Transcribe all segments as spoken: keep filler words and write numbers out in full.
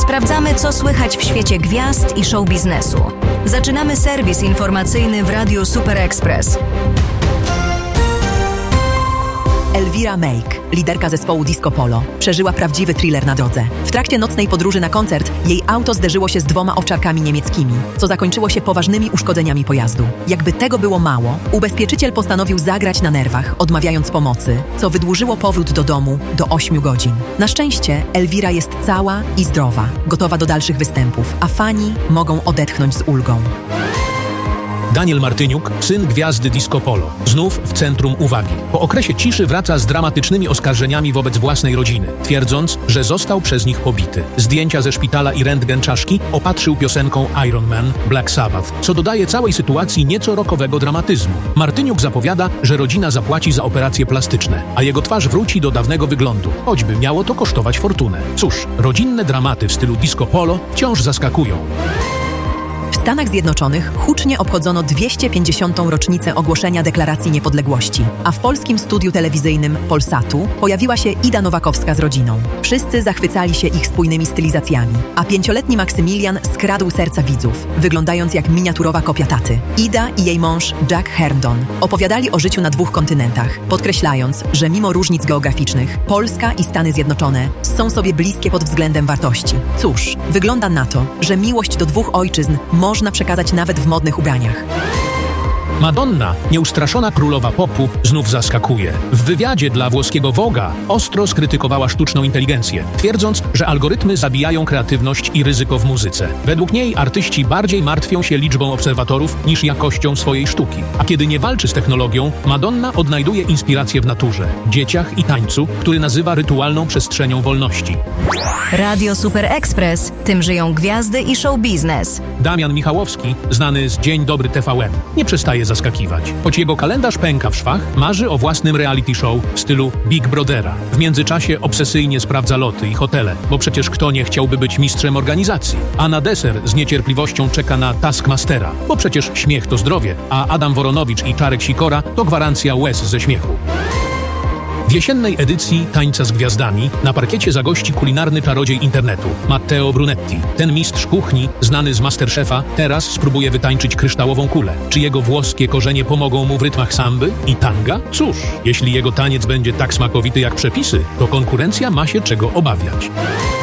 Sprawdzamy, co słychać w świecie gwiazd i show biznesu. Zaczynamy serwis informacyjny w Radiu Super Express. Elvira Meik, liderka zespołu Disco Polo, przeżyła prawdziwy thriller na drodze. W trakcie nocnej podróży na koncert jej auto zderzyło się z dwoma owczarkami niemieckimi, co zakończyło się poważnymi uszkodzeniami pojazdu. Jakby tego było mało, ubezpieczyciel postanowił zagrać na nerwach, odmawiając pomocy, co wydłużyło powrót do domu do ośmiu godzin. Na szczęście Elvira jest cała i zdrowa, gotowa do dalszych występów, a fani mogą odetchnąć z ulgą. Daniel Martyniuk, syn gwiazdy Disco Polo, znów w centrum uwagi. Po okresie ciszy wraca z dramatycznymi oskarżeniami wobec własnej rodziny, twierdząc, że został przez nich pobity. Zdjęcia ze szpitala i rentgen czaszki opatrzył piosenką Iron Man, Black Sabbath, co dodaje całej sytuacji nieco rockowego dramatyzmu. Martyniuk zapowiada, że rodzina zapłaci za operacje plastyczne, a jego twarz wróci do dawnego wyglądu, choćby miało to kosztować fortunę. Cóż, rodzinne dramaty w stylu Disco Polo wciąż zaskakują. W Stanach Zjednoczonych hucznie obchodzono dwieście pięćdziesiątą rocznicę ogłoszenia Deklaracji Niepodległości, a w polskim studiu telewizyjnym Polsatu pojawiła się Ida Nowakowska z rodziną. Wszyscy zachwycali się ich spójnymi stylizacjami, a pięcioletni Maksymilian skradł serca widzów, wyglądając jak miniaturowa kopia taty. Ida i jej mąż Jack Herndon opowiadali o życiu na dwóch kontynentach, podkreślając, że mimo różnic geograficznych, Polska i Stany Zjednoczone są sobie bliskie pod względem wartości. Cóż, wygląda na to, że miłość do dwóch ojczyzn można przekazać nawet w modnych ubraniach. Madonna, nieustraszona królowa popu, znów zaskakuje. W wywiadzie dla włoskiego Vogue'a ostro skrytykowała sztuczną inteligencję, twierdząc, że algorytmy zabijają kreatywność i ryzyko w muzyce. Według niej artyści bardziej martwią się liczbą obserwatorów niż jakością swojej sztuki. A kiedy nie walczy z technologią, Madonna odnajduje inspirację w naturze, dzieciach i tańcu, który nazywa rytualną przestrzenią wolności. Radio Super Express. Tym żyją gwiazdy i show biznes. Damian Michałowski, znany z Dzień Dobry T V N, nie przestaje zaskakiwać. Choć jego kalendarz pęka w szwach, marzy o własnym reality show w stylu Big Brothera. W międzyczasie obsesyjnie sprawdza loty i hotele, bo przecież kto nie chciałby być mistrzem organizacji. A na deser z niecierpliwością czeka na Taskmastera, bo przecież śmiech to zdrowie, a Adam Woronowicz i Czarek Sikora to gwarancja łez ze śmiechu. W jesiennej edycji Tańca z Gwiazdami na parkiecie zagości kulinarny czarodziej internetu Matteo Brunetti. Ten mistrz kuchni, znany z Masterchefa, teraz spróbuje wytańczyć kryształową kulę. Czy jego włoskie korzenie pomogą mu w rytmach samby i tanga? Cóż, jeśli jego taniec będzie tak smakowity jak przepisy, to konkurencja ma się czego obawiać.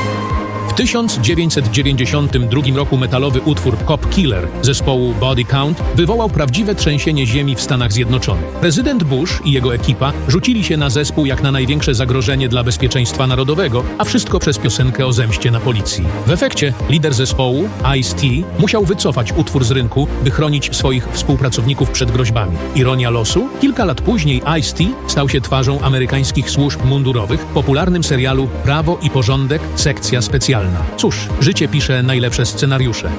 W tysiąc dziewięćset dziewięćdziesiątym drugim roku metalowy utwór Cop Killer zespołu Body Count wywołał prawdziwe trzęsienie ziemi w Stanach Zjednoczonych. Prezydent Bush i jego ekipa rzucili się na zespół jak na największe zagrożenie dla bezpieczeństwa narodowego, a wszystko przez piosenkę o zemście na policji. W efekcie lider zespołu, Ice-T, musiał wycofać utwór z rynku, by chronić swoich współpracowników przed groźbami. Ironia losu? Kilka lat później Ice-T stał się twarzą amerykańskich służb mundurowych w popularnym serialu Prawo i Porządek, sekcja specjalna. Cóż, życie pisze najlepsze scenariusze.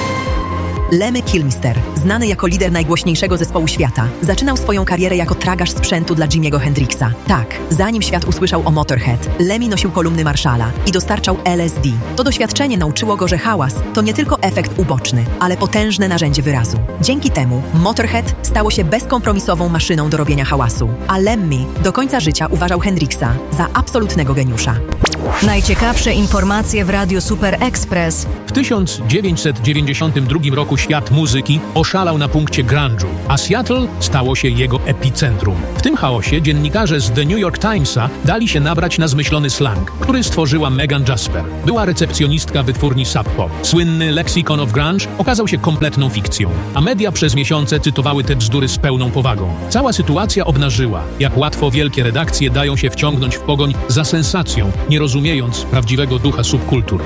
Lemmy Kilmister, znany jako lider najgłośniejszego zespołu świata, zaczynał swoją karierę jako tragarz sprzętu dla Jimiego Hendrixa. Tak, zanim świat usłyszał o Motorhead, Lemmy nosił kolumny Marshalla i dostarczał L S D. To doświadczenie nauczyło go, że hałas to nie tylko efekt uboczny, ale potężne narzędzie wyrazu. Dzięki temu Motorhead stało się bezkompromisową maszyną do robienia hałasu, a Lemmy do końca życia uważał Hendrixa za absolutnego geniusza. Najciekawsze informacje w Radiu Super Express. W tysiąc dziewięćset dziewięćdziesiątym drugim roku świat muzyki oszalał na punkcie grunge'u, a Seattle stało się jego epicentrum. W tym chaosie dziennikarze z The New York Timesa dali się nabrać na zmyślony slang, który stworzyła Megan Jasper. Była recepcjonistka wytwórni Sub Pop. Słynny Lexicon of Grunge okazał się kompletną fikcją, a media przez miesiące cytowały te bzdury z pełną powagą. Cała sytuacja obnażyła, jak łatwo wielkie redakcje dają się wciągnąć w pogoń za sensacją, nie rozumiejąc prawdziwego ducha subkultur.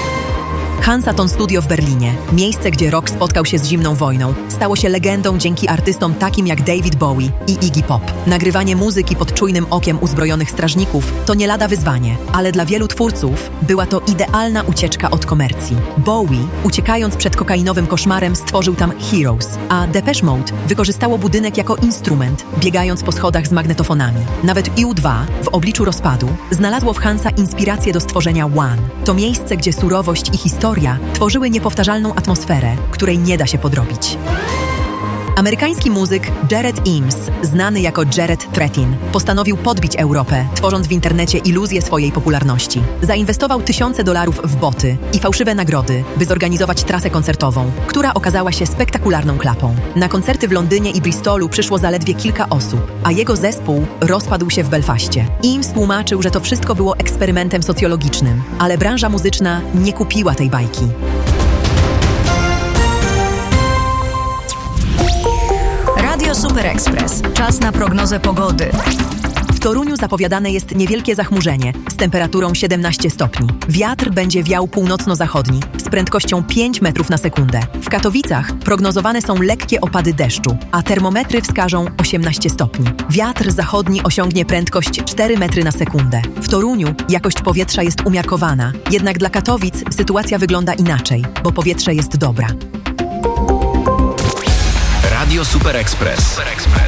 Hansaton Studio w Berlinie, miejsce, gdzie rock spotkał się z zimną wojną, stało się legendą dzięki artystom takim jak David Bowie i Iggy Pop. Nagrywanie muzyki pod czujnym okiem uzbrojonych strażników to nie lada wyzwanie, ale dla wielu twórców była to idealna ucieczka od komercji. Bowie, uciekając przed kokainowym koszmarem, stworzył tam Heroes, a Depeche Mode wykorzystało budynek jako instrument, biegając po schodach z magnetofonami. Nawet U dwa, w obliczu rozpadu, znalazło w Hansa inspirację do stworzenia One. To miejsce, gdzie surowość i historia tworzyły niepowtarzalną atmosferę, której nie da się podrobić. Amerykański muzyk Jared Eames, znany jako Jared Tretin, postanowił podbić Europę, tworząc w internecie iluzję swojej popularności. Zainwestował tysiące dolarów w boty i fałszywe nagrody, by zorganizować trasę koncertową, która okazała się spektakularną klapą. Na koncerty w Londynie i Bristolu przyszło zaledwie kilka osób, a jego zespół rozpadł się w Belfaście. Eames tłumaczył, że to wszystko było eksperymentem socjologicznym, ale branża muzyczna nie kupiła tej bajki. Radio Super Express. Czas na prognozę pogody. W Toruniu zapowiadane jest niewielkie zachmurzenie z temperaturą siedemnaście stopni. Wiatr będzie wiał północno-zachodni z prędkością pięć metrów na sekundę. W Katowicach prognozowane są lekkie opady deszczu, a termometry wskażą osiemnaście stopni. Wiatr zachodni osiągnie prędkość cztery metry na sekundę. W Toruniu jakość powietrza jest umiarkowana, jednak dla Katowic sytuacja wygląda inaczej, bo powietrze jest dobra. Radio Super Express. Super Express.